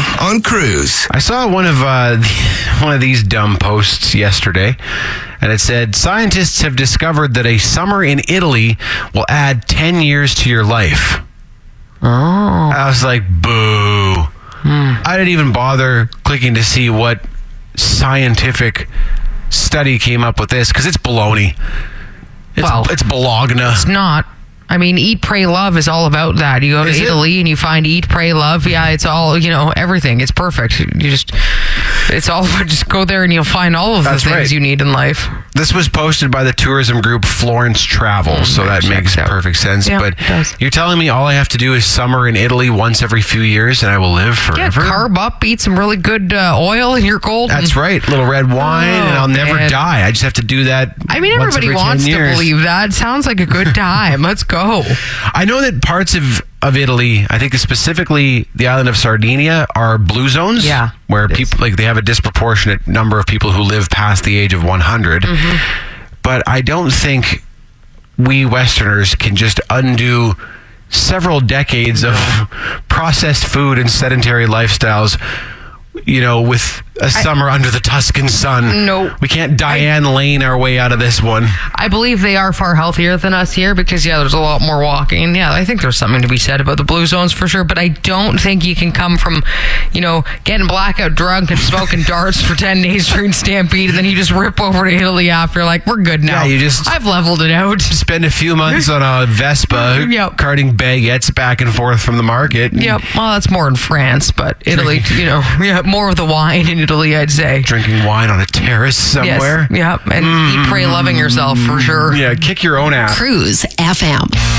on Cruise. I saw one of these dumb posts yesterday, and it said, scientists have discovered that a summer in Italy will add 10 years to your life. Oh. I was like, boo. I didn't even bother clicking to see what scientific study came up with this, because it's baloney. It's Bologna. It's not. I mean, Eat, Pray, Love is all about that. You go to Italy and you find Eat, Pray, Love. Yeah, it's all, everything. It's perfect. It's all, just go there and you'll find all of the things you need in life. This was posted by the tourism group Florence Travel, so that makes perfect sense. Yeah, but it does. You're telling me all I have to do is summer in Italy once every few years and I will live forever? Yeah, carb up, eat some really good oil, and you're golden. That's right. Little red wine, and I'll never die. I just have to do that. I mean, everybody wants to believe that. It sounds like a good time. Let's go. I know that parts of Italy, I think specifically the island of Sardinia, are blue zones. Yeah. Where people, they have a disproportionate number of people who live past the age of 100. Mm-hmm. But I don't think we Westerners can just undo several decades of processed food and sedentary lifestyles, with a summer under the Tuscan sun. No. We can't Diane Lane our way out of this one. I believe they are far healthier than us here because, there's a lot more walking. Yeah, I think there's something to be said about the blue zones for sure, but I don't think you can come from, getting blackout drunk and smoking darts for 10 days during Stampede, and then you just rip over to Italy after, we're good now. Yeah, I've leveled it out. Spend a few months on a Vespa, carting baguettes back and forth from the market. Yep, well, that's more in France, but Italy, more of the wine in Italy, I'd say. Drinking wine on a terrace somewhere. Yes, and Eat, Pray, Loving yourself for sure. Yeah, kick your own ass. Cruise FM.